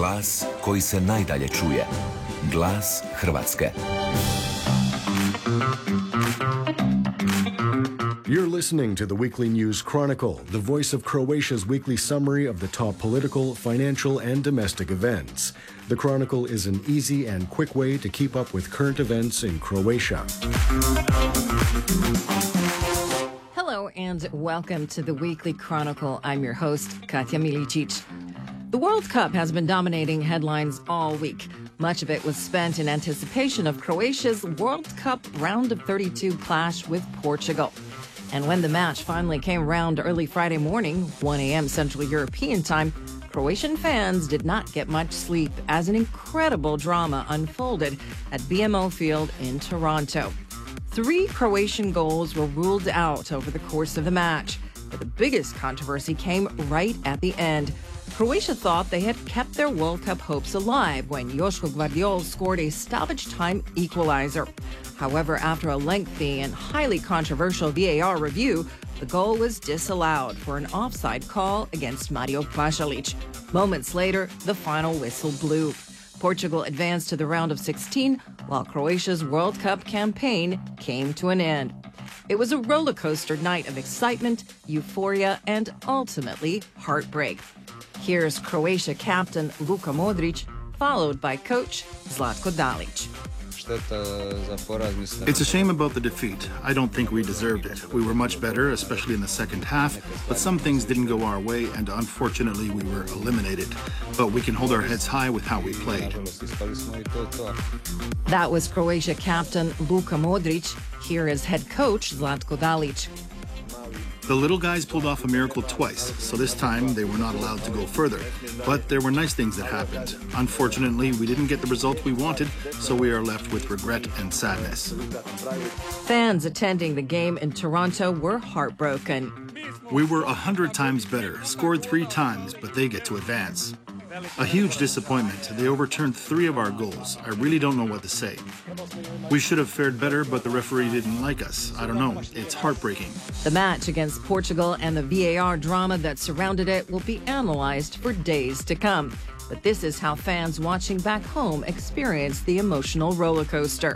Glas koji se najdalje čuje. Glas Hrvatske. You're listening to the Weekly News Chronicle, the voice of Croatia's weekly summary of the top political, financial, and domestic events. The Chronicle is an easy and quick way to keep up with current events in Croatia. Hello and welcome to the Weekly Chronicle. I'm your host, Katja Milicic. The World Cup has been dominating headlines all week. Much of it was spent in anticipation of Croatia's World Cup round of 32 clash with Portugal. And when the match finally came around early Friday morning, 1 a.m. Central European time, Croatian fans did not get much sleep as an incredible drama unfolded at BMO Field in Toronto. 3 Croatian goals were ruled out over the course of the match, but the biggest controversy came right at the end. Croatia thought they had kept their World Cup hopes alive when Joško Gvardiol scored a stoppage time equalizer. However, after a lengthy and highly controversial VAR review, the goal was disallowed for an offside call against Mario Pasalic. Moments later, the final whistle blew. Portugal advanced to the round of 16, while Croatia's World Cup campaign came to an end. It was a roller coaster night of excitement, euphoria, and ultimately heartbreak. Here's Croatia captain Luka Modric, followed by coach Zlatko Dalic. It's a shame about the defeat. I don't think we deserved it. We were much better, especially in the second half, but some things didn't go our way, and unfortunately we were eliminated. But we can hold our heads high with how we played. That was Croatia captain Luka Modric. Here is head coach Zlatko Dalic. The little guys pulled off a miracle twice, so this time they were not allowed to go further. But there were nice things that happened. Unfortunately, we didn't get the result we wanted, so we are left with regret and sadness. Fans attending the game in Toronto were heartbroken. We were 100 times better, scored 3 times, but they get to advance. A huge disappointment. They overturned 3 of our goals. I really don't know what to say. We should have fared better, but the referee didn't like us. I don't know. It's heartbreaking. The match against Portugal and the VAR drama that surrounded it will be analyzed for days to come. But this is how fans watching back home experience the emotional roller coaster.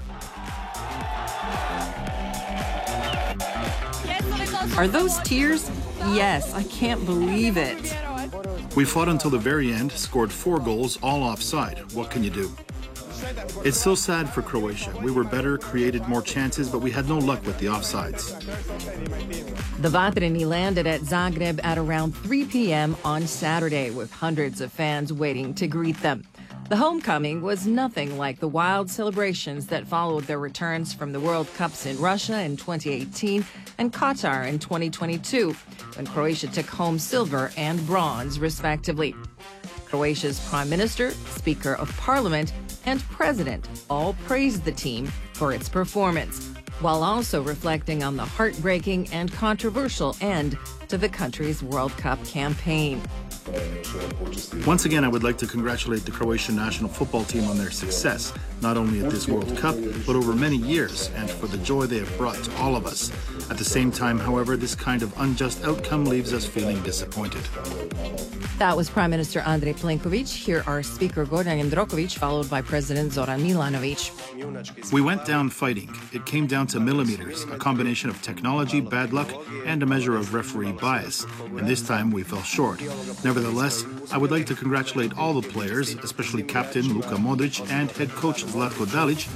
Are those tears? Yes, I can't believe it. We fought until the very end, scored 4 goals, all offside. What can you do? It's so sad for Croatia. We were better, created more chances, but we had no luck with the offsides. The Vatreni landed at Zagreb at around 3 p.m. on Saturday, with hundreds of fans waiting to greet them. The homecoming was nothing like the wild celebrations that followed their returns from the World Cups in Russia in 2018 and Qatar in 2022, when Croatia took home silver and bronze, respectively. Croatia's Prime Minister, Speaker of Parliament, and President all praised the team for its performance, while also reflecting on the heartbreaking and controversial end to the country's World Cup campaign. Once again, I would like to congratulate the Croatian national football team on their success, not only at this World Cup, but over many years, and for the joy they have brought to all of us. At the same time, however, this kind of unjust outcome leaves us feeling disappointed. That was Prime Minister Andrej Plenković. Here are Speaker Gordan Jandroković, followed by President Zoran Milanović. We went down fighting. It came down to millimeters, a combination of technology, bad luck, and a measure of referee bias. And this time we fell short. Nevertheless, I would like to congratulate all the players, especially Captain Luka Modric and head coach Zlatko Dalic,